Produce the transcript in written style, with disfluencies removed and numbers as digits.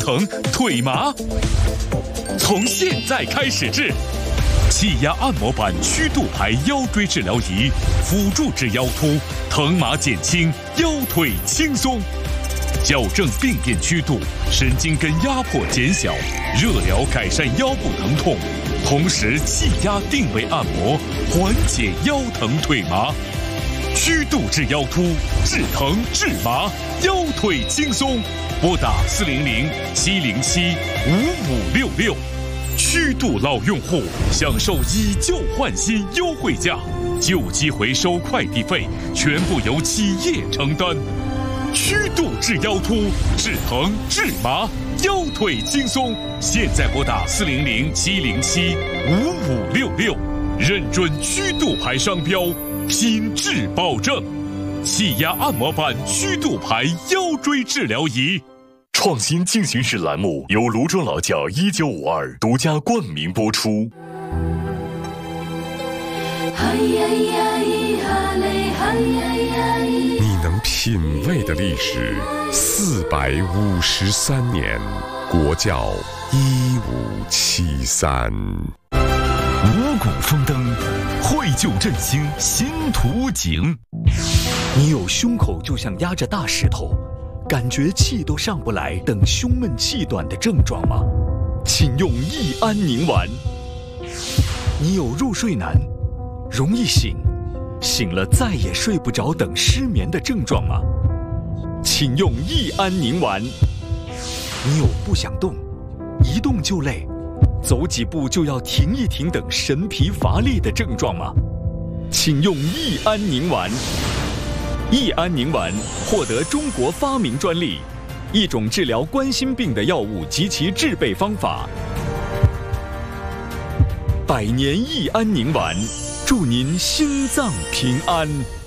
疼、腿麻。从现在开始治，气压按摩板曲度牌腰椎治疗仪，辅助治腰突，疼麻减轻，腰腿轻松。矫正病变曲度，神经根压迫减小，热疗改善腰部疼痛，同时气压定位按摩，缓解腰疼腿麻。曲度治腰突，治疼治麻，腰腿轻松。拨打400-707-5566。曲度老用户享受以旧换新优惠价，旧机回收快递费全部由企业承担。曲度治腰突，治疼治麻，腰腿轻松。现在拨打400-707-5566，认准曲度牌商标，品质保证。气压按摩板曲度牌腰椎治疗仪。创新进行式栏目由泸州老窖1952独家冠名播出。 你能品味的历史453年，国窖1573。 五谷丰登，绘就振兴新图景。 你有胸口就像压着大石头，感觉气都上不来等胸闷气短的症状吗？请用益安宁丸。你有入睡难、容易醒了再也睡不着等失眠的症状吗？请用益安宁丸。你有不想动、一动就累、走几步就要停一停等神疲乏力的症状吗？请用益安宁丸。益安宁丸获得中国发明专利，一种治疗冠心病的药物及其制备方法。100年益安宁丸，祝您心脏平安。